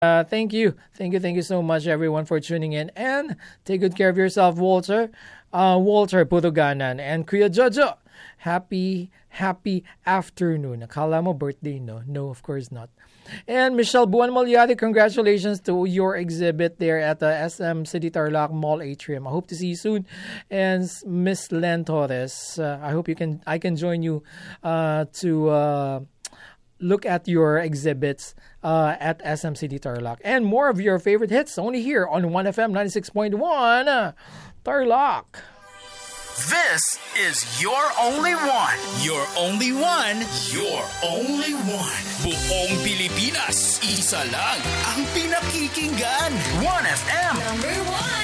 Thank you so much, everyone, for tuning in. And take good care of yourself, Walter. Walter Putuganan and Kuya Jojo. Happy afternoon. Akala mo birthday, no? No, of course not. And Michelle Buan Molyadi, congratulations to your exhibit there at the SM City Tarlac Mall Atrium. I hope to see you soon. And Miss Len Torres, I hope I can join you to look at your exhibits at SM City Tarlac. And more of your favorite hits only here on 1FM 96.1 Tarlac. This is Your Only One. Your Only One. Your Only One. Buong Pilipinas, isa lang ang pinakikinggan. 1FM. Number 1.